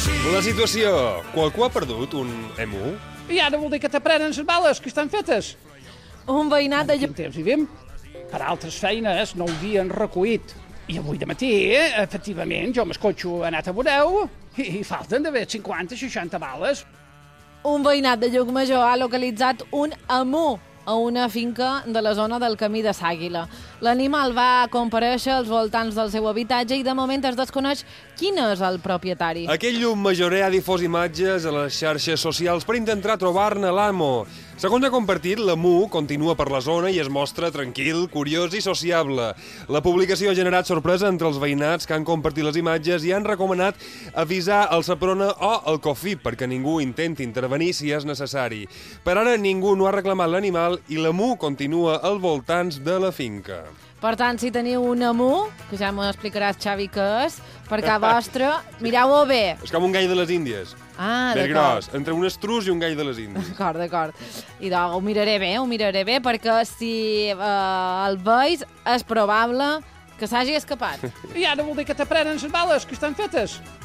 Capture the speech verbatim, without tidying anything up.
La situació. Qualcú ha perdut un emu? I ara vol dir que t'aprenen les bales que estan fetes. Un veïnat de... Quin temps vivim? Per altres feines no ho havien recollit. I avui de matí, eh, efectivament, jo m'escotxo he anat a veure i, i falten d'haver cinquanta seixanta bales. Un veïnat de Llucmajor ha localitzat un emu a una finca de la zona del Camí de Sàguila. L'animal va comparèixer als voltants del seu habitatge i de moment es desconeix quin és el propietari. Aquell llum majorer ha difós imatges a les xarxes socials per intentar trobar-ne l'amo. Segons ha compartit, l'emu continua per la zona i es mostra tranquil, curiós i sociable. La publicació ha generat sorpresa entre els veïnats que han compartit les imatges i han recomanat avisar el Seprona o el COFIP perquè ningú intenti intervenir si és necessari. Per ara ningú no ha reclamat l'animal i l'emu continua als voltants de la finca. Per tant, si teniu un emu, que ja m'ho explicaràs, Xavi, què és, per casa vostra, mireu-ho bé. És com un gall de les Índies. Ah, Més d'acord. gros, entre un estrus i un gall de les Índies. D'acord, d'acord. I doncs ho miraré bé, ho miraré bé, perquè si eh, el veus és probable que s'hagi escapat. I ara vol dir que t'aprenen les bales que estan fetes.